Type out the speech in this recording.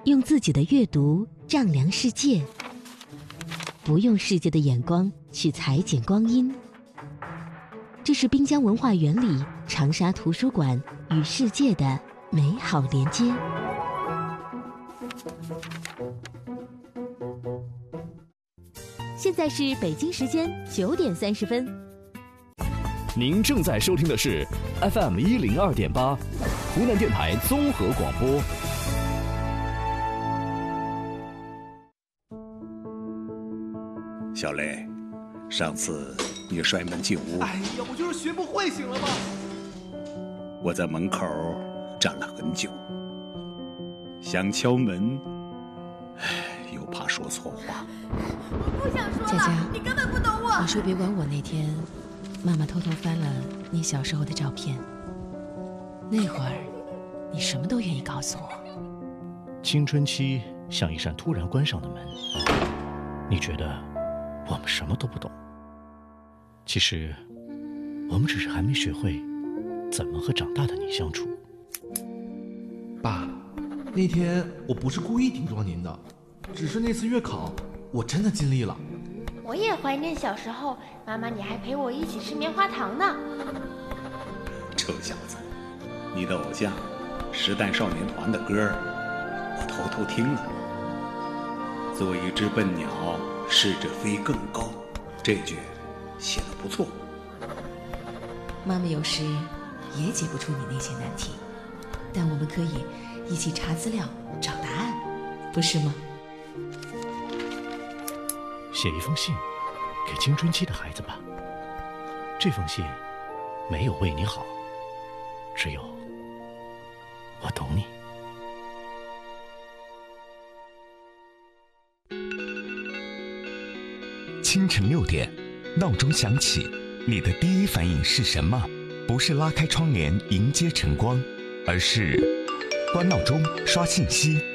用自己的阅读丈量世界，不用世界的眼光去裁剪光阴。这是滨江文化园里长沙图书馆与世界的美好连接。现在是北京时间9点30分。 您正在收听的是 FM 102.8，湖南电台综合广播。 小雷，上次你摔门进屋， 哎呀，我就是学不会，行了吗？ 我在门口站了很久，想敲门，又怕说错话。 我不想说了， 佳佳， 你根本不懂我。 你说别管我那天，妈妈偷偷翻了你小时候的照片，那会儿你什么都愿意告诉我。 青春期像一扇突然关上的门，你觉得我们什么都不懂，其实我们只是还没学会怎么和长大的你相处。 爸，那天我不是故意顶撞您的，只是那次月考我真的尽力了。 我也怀念小时候，妈妈你还陪我一起吃棉花糖呢。 臭小子，你的偶像时代少年团的歌我偷偷听了。做一只笨鸟，试着飞更高，这句写得不错。 妈妈有时也解不出你那些难题，但我们可以一起查资料找答案，不是吗？ 写一封信给青春期的孩子吧，这封信没有为你好，只有我懂你。 清晨6点，闹钟响起，你的第一反应是什么？不是拉开窗帘迎接晨光，而是关闹钟、刷信息、